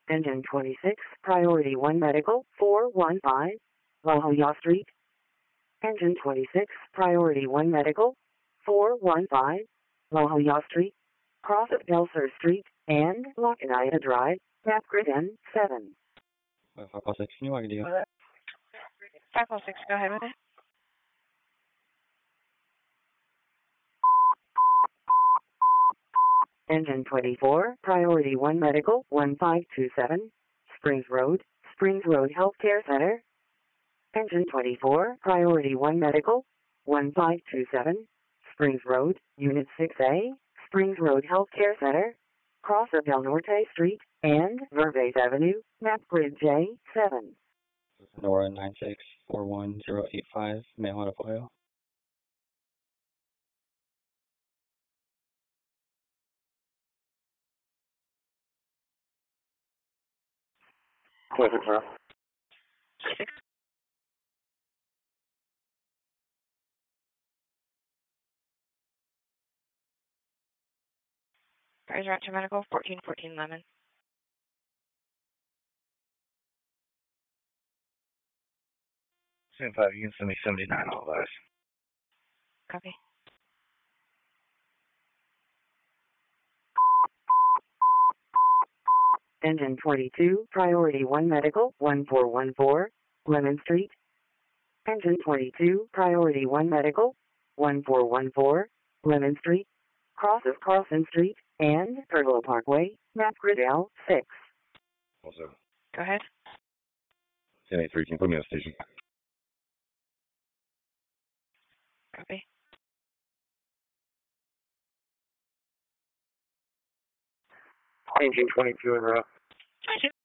Engine 26, Priority 1 Medical, 415, La Jolla Street. Engine 26, Priority 1 Medical, 415, La Jolla Street, cross of Belser Street, and La Canida Drive, Mapgrid N7. 506, can you walk it deal? 506, go ahead with it. Engine 24, Priority 1 Medical, 1527, Springs Road Healthcare Center. Engine 24, Priority 1 Medical, 1527, Springs Road, Unit 6A, Springs Road Healthcare Center, cross of Del Norte Street, and Vervaes Avenue, Mapgrid J7. Nora 9641085, mail out of oil. Perfect, bro. 6. Price route to medical, 1414 Lemon. Same 5, you can send me 79 all of us. Copy. Engine 22, Priority 1 Medical, 1414, Lemon Street. Engine 22, Priority 1 Medical, 1414, Lemon Street, cross of Carlson Street, and Pergola Parkway, Mapgrid L6. Also, Go ahead. 1083, can you put me on station? Copy. Engine 22 in route. 22.